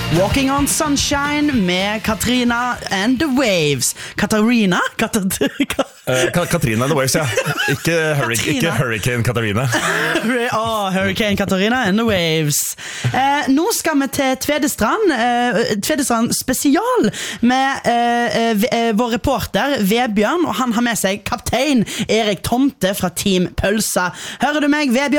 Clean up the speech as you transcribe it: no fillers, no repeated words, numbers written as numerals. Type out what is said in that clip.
Walking on Sunshine med Katrina and the Waves. Katarina? Katrina and the Waves, ja. Ikke Hurricane Katarina. Hurricane Katarina and the Waves. Nå skal vi til Tvedestrand. Tvedestrand spesial med vår reporter Vebjørn, og han har med seg kaptein Erik Tomte fra Team Pølsa. Hører du meg, Vebjørn?